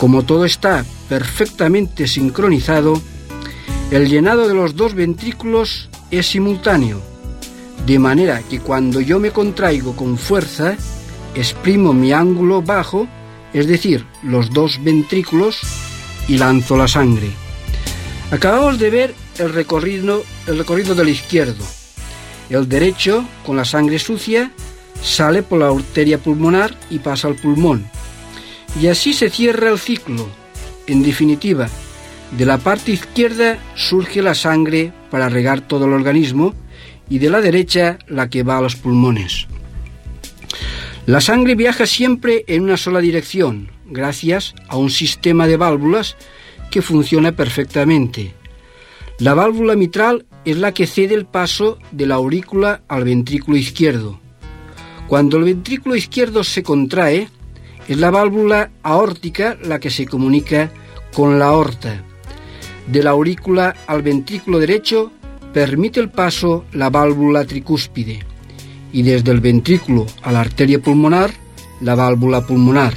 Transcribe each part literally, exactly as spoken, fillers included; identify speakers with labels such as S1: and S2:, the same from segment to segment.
S1: Como todo está perfectamente sincronizado, el llenado de los dos ventrículos es simultáneo, de manera que cuando yo me contraigo con fuerza, exprimo mi ángulo bajo, es decir, los dos ventrículos, y lanzo la sangre. Acabamos de ver el recorrido, el recorrido del izquierdo. El derecho, con la sangre sucia, sale por la arteria pulmonar y pasa al pulmón. Y así se cierra el ciclo. En definitiva, de la parte izquierda surge la sangre para regar todo el organismo y de la derecha la que va a los pulmones. La sangre viaja siempre en una sola dirección, gracias a un sistema de válvulas que funciona perfectamente. La válvula mitral es la que cede el paso de la aurícula al ventrículo izquierdo. Cuando el ventrículo izquierdo se contrae, es la válvula aórtica la que se comunica con la aorta. De la aurícula al ventrículo derecho permite el paso la válvula tricúspide y desde el ventrículo a la arteria pulmonar, la válvula pulmonar.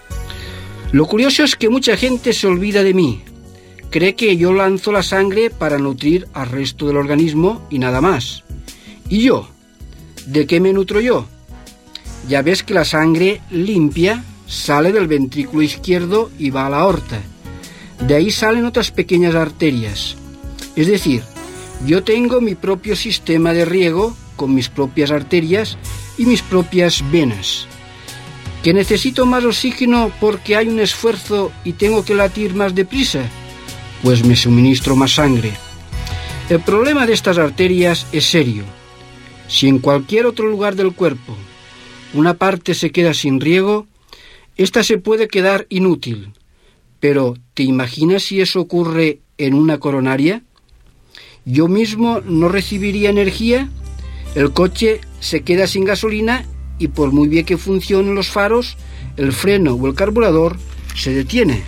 S1: Lo curioso es que mucha gente se olvida de mí. Cree que yo lanzo la sangre para nutrir al resto del organismo y nada más. ¿Y yo? ¿De qué me nutro yo? Ya ves que la sangre limpia sale del ventrículo izquierdo y va a la aorta. De ahí salen otras pequeñas arterias. Es decir, yo tengo mi propio sistema de riego con mis propias arterias y mis propias venas. ¿Que necesito más oxígeno porque hay un esfuerzo y tengo que latir más deprisa? Pues me suministro más sangre. El problema de estas arterias es serio. Si en cualquier otro lugar del cuerpo una parte se queda sin riego, ésta se puede quedar inútil. Pero, ¿te imaginas si eso ocurre en una coronaria? ¿Yo mismo no recibiría energía? El coche se queda sin gasolina y por muy bien que funcionen los faros, el freno o el carburador se detiene.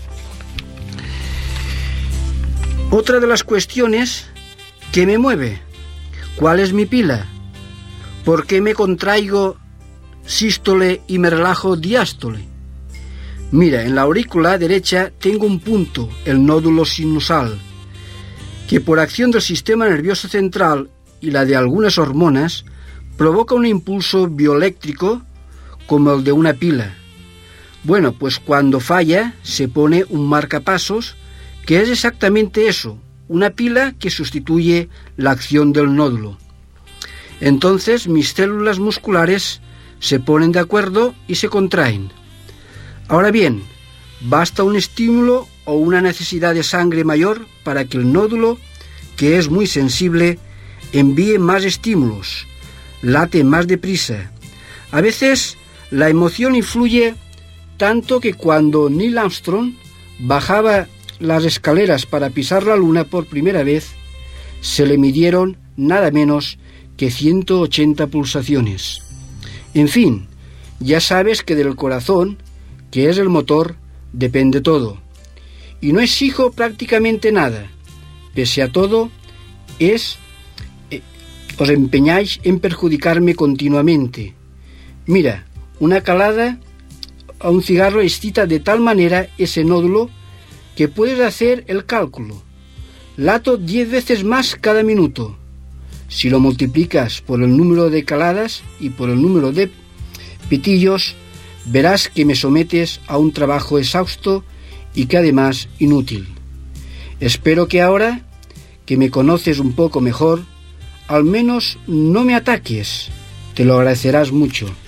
S1: Otra de las cuestiones, ¿qué me mueve? ¿Cuál es mi pila? ¿Por qué me contraigo sístole y me relajo diástole? Mira, en la aurícula derecha tengo un punto, el nódulo sinusal, que por acción del sistema nervioso central y la de algunas hormonas provoca un impulso bioeléctrico como el de una pila. Bueno, pues cuando falla se pone un marcapasos, que es exactamente eso, una pila que sustituye la acción del nódulo. Entonces mis células musculares se ponen de acuerdo y se contraen. Ahora bien, basta un estímulo o una necesidad de sangre mayor para que el nódulo, que es muy sensible, envíe más estímulos, late más deprisa. A veces la emoción influye tanto que cuando Neil Armstrong bajaba las escaleras para pisar la luna por primera vez, se le midieron nada menos que ciento ochenta pulsaciones. En fin, ya sabes que del corazón, que es el motor, depende todo. Y no exijo prácticamente nada. Pese a todo, es eh, os empeñáis en perjudicarme continuamente. Mira, una calada a un cigarro excita de tal manera ese nódulo que puedes hacer el cálculo. Lato diez veces más cada minuto. Si lo multiplicas por el número de caladas y por el número de pitillos, verás que me sometes a un trabajo exhausto y que además inútil. Espero que ahora, que me conoces un poco mejor, al menos no me ataques. Te lo agradecerás mucho.